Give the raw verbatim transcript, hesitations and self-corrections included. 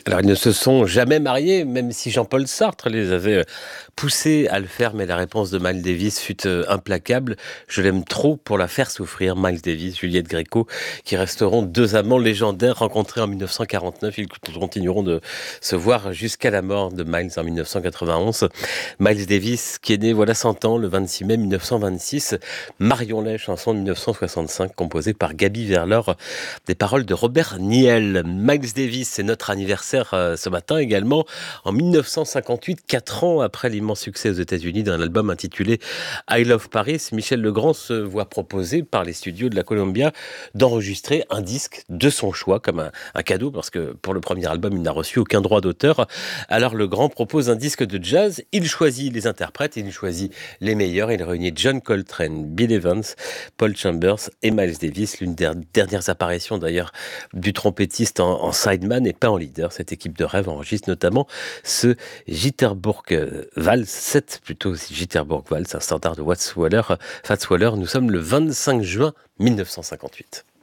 Alors, ils ne se sont jamais mariés, même si Jean-Paul Sartre les avait euh, poussés à le faire, mais la réponse de Miles Davis fut euh, implacable. Je l'aime trop pour la faire souffrir. Miles Davis, Juliette Gréco, qui resteront deux amants légendaires rencontrés en mille neuf cent quarante-neuf. Ils continueront de se voir jusqu'à la mort de Miles en mille neuf cent quatre-vingt-onze. Miles Davis, qui est né, voilà cent ans, le vingt-six mai mille neuf cent vingt-six. Marion Lay, chanson de mille neuf cent soixante-cinq, composée par Gaby Verlor, des paroles de Robert Niel. Miles Davis, c'est notre anniversaire euh, ce matin également. En mille neuf cent cinquante-huit, quatre ans après l'immense succès aux États-Unis d'un album intitulé I Love Paris, Michel Legrand se voit proposer par les studios de la Columbia d'enregistrer un disque de son choix, comme un, un cadeau, parce que pour le premier album, il n'a reçu aucun droit d'auteur. Alors Legrand propose un disque de jazz, il choisit les interprètes, il choisit les meilleurs, il réunit John Coltrane, Bill Evans, Paul Chambers et Miles Davis, l'une des dernières apparitions d'ailleurs du trompettiste en, en sideman et pas en leader. Cette équipe de rêve enregistre notamment ce Jitterbourg Valse, sept plutôt Jitterbourg Valse, un standard de Watts Waller, Fats Waller. Nous sommes le vingt-cinq juin mille neuf cent cinquante-huit.